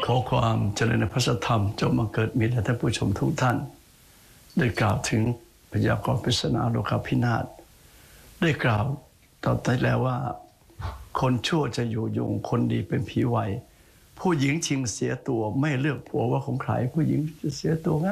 ขอความเจริญในพระธรรมจงมาเกิดมีแด่ท่านผู้ชมทุกท่านได้กล่าวถึงพยากรณ์ปริศนาโลกาภินาศได้กล่าวต่อไปแล้วว่าคนชั่วจะอยู่ยงคนดีเป็นผีไวผู้หญิงชิงเสียตัวไม่เลือกผัวว่าของใครผู้หญิงจะเสียตัวง่